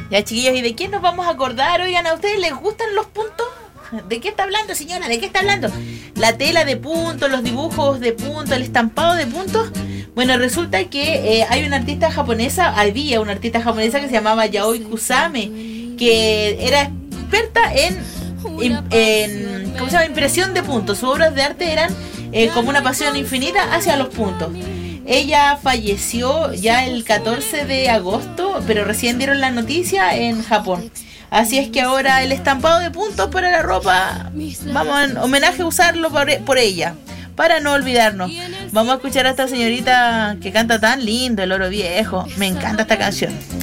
Ya, chiquillos, ¿y de quién nos vamos a acordar? Oigan, ¿a ustedes les gustan los puntos? ¿De qué está hablando, señora? ¿De qué está hablando? La tela de puntos, los dibujos de puntos, el estampado de puntos. Bueno, resulta que había una artista japonesa que se llamaba Yaoi Kusame, que era experta en ¿cómo se llama? Impresión de puntos. Sus obras de arte eran como una pasión infinita hacia los puntos. Ella falleció ya el 14 de agosto, pero recién dieron la noticia en Japón. Así es que ahora el estampado de puntos para la ropa, vamos en homenaje a usarlo por ella, para no olvidarnos. Vamos a escuchar a esta señorita que canta tan lindo, El Oro Viejo. Me encanta esta canción.